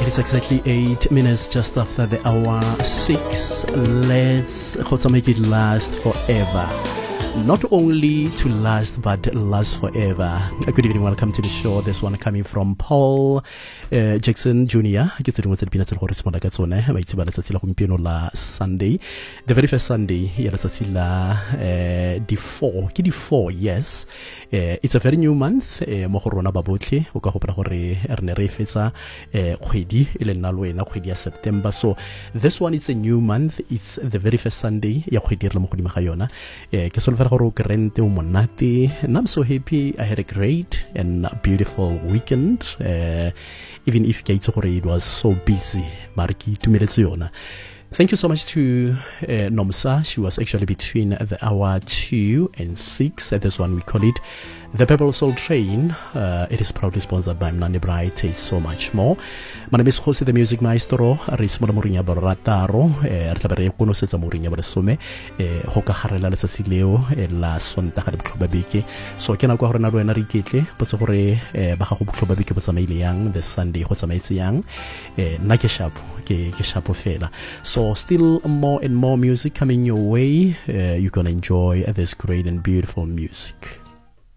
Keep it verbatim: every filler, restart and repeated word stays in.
It's exactly eight minutes just after the hour six. Let's make it last forever. Not only to last, but last forever. Good evening, welcome to the show. This one coming from Paul uh, Jackson Junior Ke tsedi ngwe tse dipina tse le gore se mona ka tsone ba itse ba letsatsi la gompieno la Sunday, the very first Sunday ya letsatsi la uh, di four ke di four. Yes, uh, it's a very new month uh, mo go rona ba botlhe o ka gopola gore re ne re fetsa kgwedi e le nna le wena kgwedi ya September. So this one is a new month. It's the very first Sunday ya kgwedi re mo godimo ga yona. uh, ke solve and I'm so happy. I had a great and beautiful weekend, uh, even if it was so busy. Thank you so much to uh, Nomsa. She was actually between the hour two and six. At this one we call it the Purple Soul Train. Uh, it is proudly sponsored by Mnandi Bright. Taste so much more. My name is Jose the Music Maestro. Rismola Mourinho Barataro. Ertabere Kuno Setsa Mourinho Barasome. Hoka Harela Letsasileo. La Sonta Hadab Klubabiki. So Kena Guarana Rena Rikitli. Potsore Bahaku Klubabiki Potsamili Young. The Sunday Hotsamets Young. Nakeshap. Keshapo Fela. So still more and more music coming your way. Uh, you're gonna enjoy this great and beautiful music.